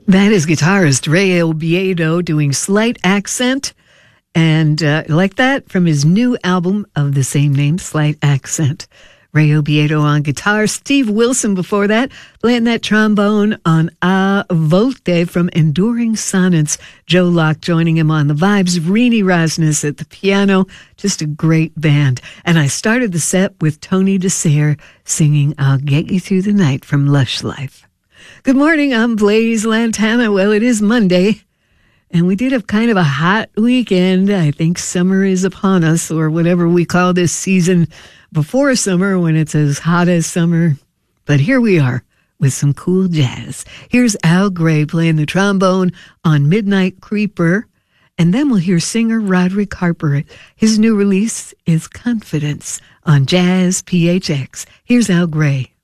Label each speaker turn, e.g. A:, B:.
A: That is guitarist Ray Obiedo doing Slight Accent. And like that from his new album of the same name, Slight Accent. Ray Obiedo on guitar. Steve Wilson before that, playing that trombone on A Volte from Enduring Sonnets. Joe Locke joining him on the vibes. Rini Rosnes at the piano. Just a great band. And I started the set with Tony DeSere singing I'll Get You Through the Night from Lush Life. Good morning, I'm Blaze Lantana. Well, it is Monday, and we did have kind of a hot weekend. I think summer is upon us, or whatever we call this season before summer when it's as hot as summer. But here we are with some cool jazz. Here's Al Gray playing the trombone on Midnight Creeper, and then we'll hear singer Roderick Harper. His new release is Confidence on Jazz PHX. Here's Al Gray.